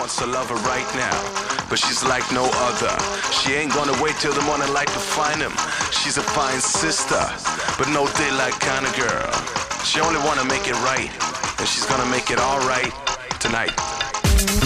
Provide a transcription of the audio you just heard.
wants to love her right now, but she's like no other. She ain't gonna wait till the morning light to find him. She's a fine sister, but no daylight kind of girl. She only wanna make it right, and she's gonna make it all right tonight.